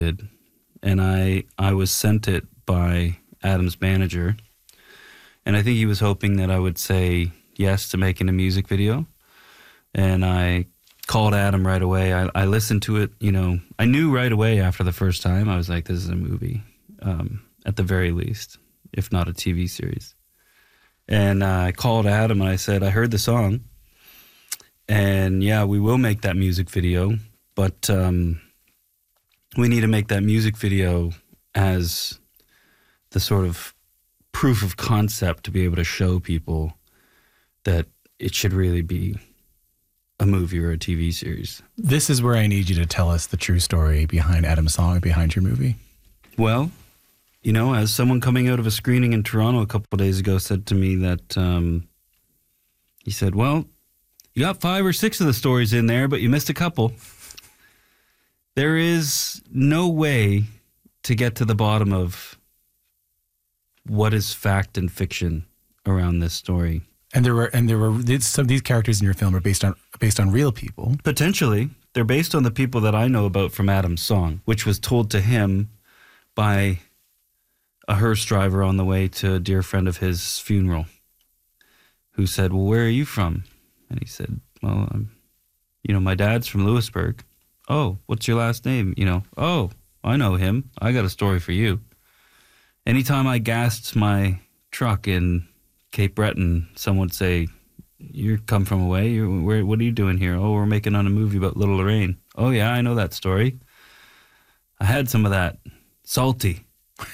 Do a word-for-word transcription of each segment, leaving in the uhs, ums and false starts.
did. And I I was sent it by Adam's manager. And I think he was hoping that I would say yes to making a music video. And I called Adam right away. I, I listened to it, you know, I knew right away after the first time. I was like, this is a movie, um, at the very least, if not a T V series. And uh, I called Adam and I said, I heard the song. And yeah, we will make that music video, but um, we need to make that music video as the sort of proof of concept to be able to show people that it should really be a movie or a T V series. This is where I need you to tell us the true story behind Adam's song, behind your movie. Well, you know, as someone coming out of a screening in Toronto a couple of days ago said to me that, um, he said, well, you got five or six of the stories in there, but you missed a couple. There is no way to get to the bottom of what is fact and fiction around this story. And there were, and there were some of these characters in your film are based on based on real people. Potentially, they're based on the people that I know about from Adam's song, which was told to him by a hearse driver on the way to a dear friend of his funeral, who said, "Well, where are you from?" And he said, "Well, I'm, you know, my dad's from Lewisburg." "Oh, what's your last name?" You know, "Oh, I know him. I got a story for you." Anytime I gassed my truck in Cape Breton, someone would say, "You come from away? You're, where, what are you doing here?" "Oh, we're making on a movie about Little Lorraine." "Oh, yeah, I know that story. I had some of that. Salty."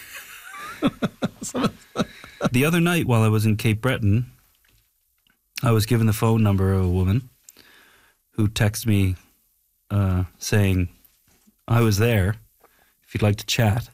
The other night while I was in Cape Breton, I was given the phone number of a woman who texted me uh, saying, "I was there. If you'd like to chat,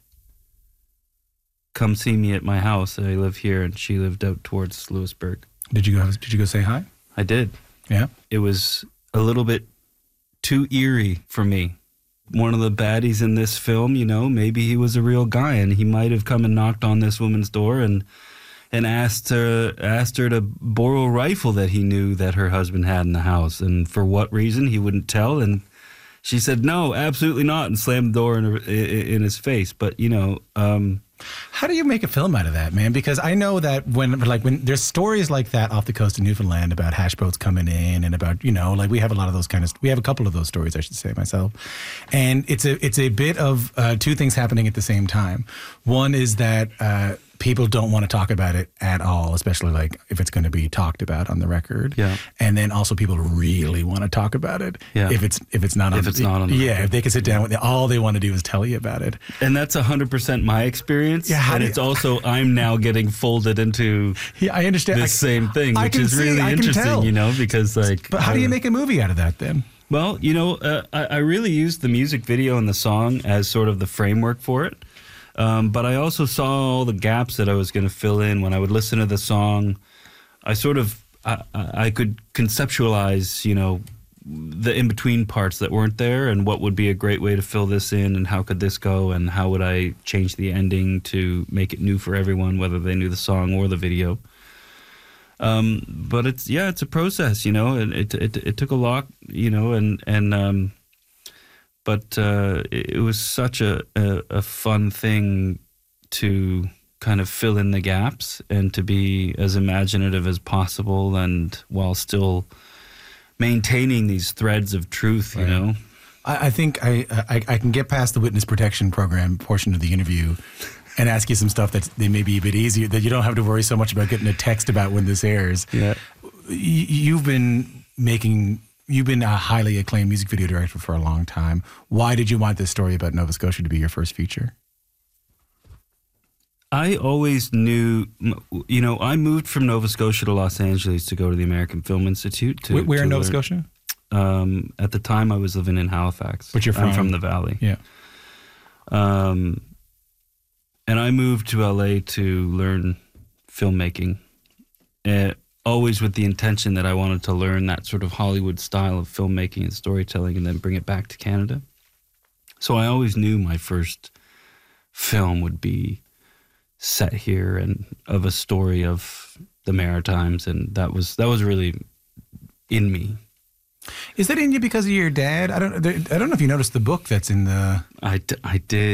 come see me at my house. I live here," and she lived out towards Lewisburg. Did you go? Did you go say hi? I did. Yeah. It was a little bit too eerie for me. One of the baddies in this film, you know, maybe he was a real guy, and he might have come and knocked on this woman's door and and asked her asked her to borrow a rifle that he knew that her husband had in the house, and for what reason he wouldn't tell. And she said, "No, absolutely not," and slammed the door in, her, in his face. But you know. Um, How do you make a film out of that, man? Because I know that when, like, when there's stories like that off the coast of Newfoundland about hash boats coming in and about, you know, like we have a lot of those kind of, we have a couple of those stories, I should say myself. And it's a, it's a bit of uh, two things happening at the same time. One is that uh, people don't want to talk about it at all, especially like if it's going to be talked about on the record. Yeah. And then also people really want to talk about it. Yeah. If it's, if it's not on, if it's not on the yeah, record. if they can sit down with, all they want to do is tell you about it. And that's one hundred percent my experience. Yeah, how and do it's you- also, I'm now getting folded into Yeah, I understand. the I- same thing, I which can is see, really I can interesting, tell. you know, because like... But how do you uh, make a movie out of that then? Well, you know, uh, I, I really used the music video and the song as sort of the framework for it. Um, but I also saw all the gaps that I was going to fill in. When I would listen to the song, I sort of, I, I could conceptualize, you know, the in-between parts that weren't there and what would be a great way to fill this in and how could this go and how would I change the ending to make it new for everyone, whether they knew the song or the video. Um, but it's, yeah, it's a process, you know, and it, it, it took a lot, you know, and, and, um, but, uh, it, it was such a, a, a fun thing to kind of fill in the gaps and to be as imaginative as possible and while still maintaining these threads of truth, you Right. know? I, I think I, I I can get past the witness protection program portion of the interview and ask you some stuff that they may be a bit easier, that you don't have to worry so much about getting a text about when this airs. Yeah. Y- You've been making, you've been a highly acclaimed music video director for a long time. Why did you want this story about Nova Scotia to be your first feature? I always knew, you know, I moved from Nova Scotia to Los Angeles to go to the American Film Institute. To, Where, where to in Nova learn. Scotia? Um, at the time, I was living in Halifax. But you're I'm from- from the Valley. Yeah. Um, and I moved to L A to learn filmmaking, uh, always with the intention that I wanted to learn that sort of Hollywood style of filmmaking and storytelling and then bring it back to Canada. So I always knew my first film would be set here and of a story of the Maritimes, and that was that was really in me. Is that in you because of your dad? I don't. I don't know if you noticed the book that's in the. I, d- I did.